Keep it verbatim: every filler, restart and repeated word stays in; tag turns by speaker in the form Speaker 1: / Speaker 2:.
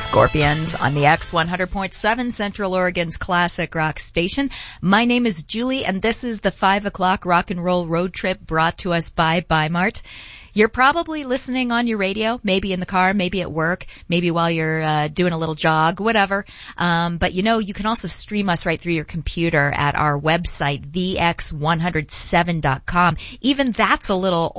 Speaker 1: Scorpions on the X one hundred point seven, Central Oregon's classic rock station. My name is Julie, and this is the five o'clock rock and roll road trip brought to us by Bi-Mart. You're probably listening on your radio, maybe in the car, maybe at work, maybe while you're uh, doing a little jog, whatever. Um, but you know, you can also stream us right through your computer at our website, the x one oh seven dot com. Even that's a little